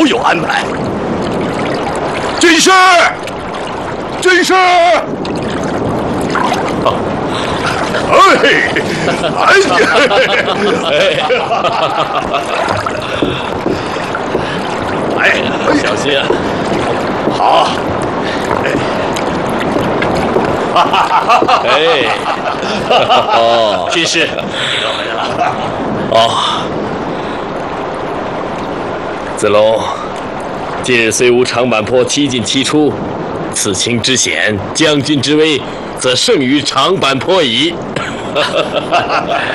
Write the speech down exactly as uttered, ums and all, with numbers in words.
都有安排。军师，军师！哎，哎呀！哎， 小心啊！ 好。 哎，哦， 军师，你又来了。 哦，子龙，今日虽无长坂坡七进七出，此情之险，将军之威，则胜于长坂坡矣。